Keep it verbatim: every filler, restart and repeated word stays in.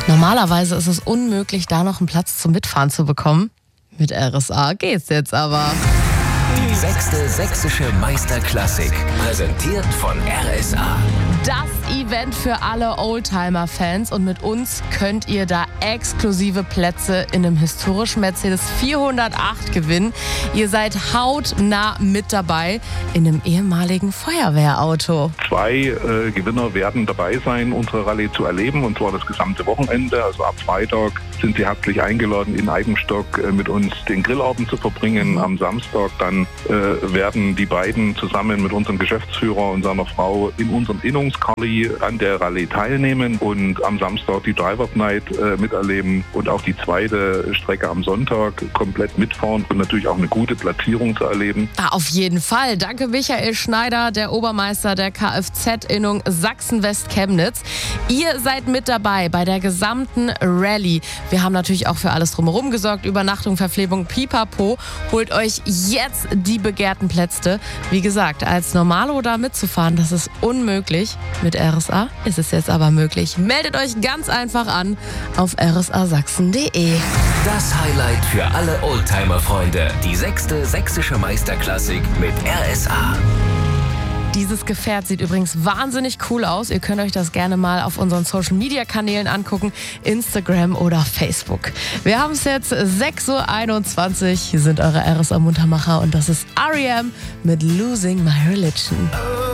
Normalerweise ist es unmöglich, da noch einen Platz zum Mitfahren zu bekommen. Mit R S A geht's jetzt aber. Die sechste sächsische Meisterklassik, präsentiert von R S A. Das Event für alle Oldtimer-Fans und mit uns könnt ihr da exklusive Plätze in einem historischen Mercedes vierhundertacht gewinnen. Ihr seid hautnah mit dabei in einem ehemaligen Feuerwehrauto. Zwei äh, Gewinner werden dabei sein, unsere Rallye zu erleben, und zwar das gesamte Wochenende. Also ab Freitag sind sie herzlich eingeladen, in Eibenstock äh, mit uns den Grillabend zu verbringen. Am Samstag dann äh, werden die beiden zusammen mit unserem Geschäftsführer und seiner Frau in unserem Innungskarli an der Rallye teilnehmen und am Samstag die Drivers Night äh, miterleben und auch die zweite Strecke am Sonntag komplett mitfahren und natürlich auch eine gute Platzierung zu erleben. Ah, auf jeden Fall. Danke Michael Schneider, der Obermeister der Kfz-Innung Sachsen-West-Chemnitz. Ihr seid mit dabei bei der gesamten Rallye. Wir haben natürlich auch für alles drumherum gesorgt. Übernachtung, Verpflegung, pipapo. Holt euch jetzt die begehrten Plätze. Wie gesagt, als Normalo da mitzufahren, das ist unmöglich. Mit R S A ist es jetzt aber möglich. Meldet euch ganz einfach an auf r s a sachsen punkt d e. Das Highlight für alle Oldtimer-Freunde. Die sechste sächsische Meisterklassik mit R S A. Dieses Gefährt sieht übrigens wahnsinnig cool aus. Ihr könnt euch das gerne mal auf unseren Social-Media-Kanälen angucken, Instagram oder Facebook. Wir haben es jetzt sechs Uhr einundzwanzig. Hier sind eure R S A-Muntermacher und das ist R E M mit Losing My Religion.